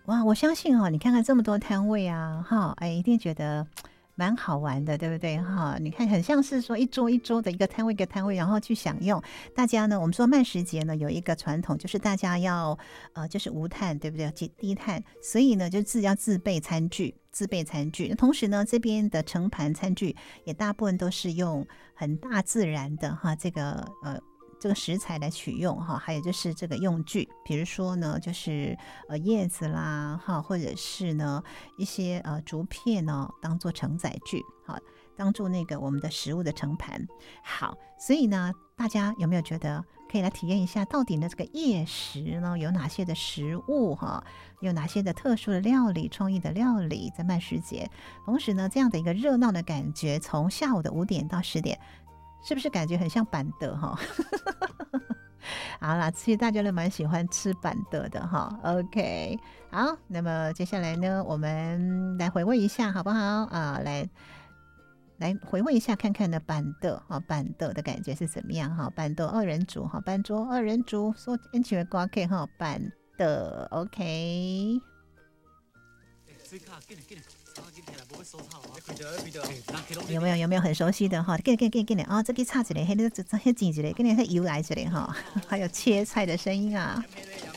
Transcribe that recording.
哇，我相信哦，你看看这么多摊位啊，哈，哎，一定觉得蛮好玩的，对不对？哈，你看很像是说一桌一桌的一个摊位一个摊位，然后去享用。大家呢，我们说慢食节呢有一个传统，就是大家要就是无碳，对不对？低碳，所以呢就要自备餐具。自备餐具，同时呢，这边的盛盘餐具也大部分都是用很大自然的哈，这个食材来取用哈，还有就是这个用具，比如说呢，就是叶子啦哈，或者是呢一些竹片哦，当做承载具，好，当做那个我们的食物的盛盘。好，所以呢，大家有没有觉得可以来体验一下，到底呢这个夜食呢有哪些的食物哈，有哪些的特殊的料理、创意的料理在慢食节？同时呢，这样的一个热闹的感觉，从下午的5点到10点。是不是感觉很像板德哈？好啦，其实大家都蛮喜欢吃板德的哈。OK， 好，那么接下来呢，我们来回味一下好不好啊？来回味一下，看看呢板德哈，板德的感觉是怎么样哈？板德二人组哈，板桌二人组说一起歌曲哈，板德 OK。有没有很熟悉的哈？给啊，这个叉子嘞，还有这钱一个，给你还油来这里哈，还有切菜的声音啊。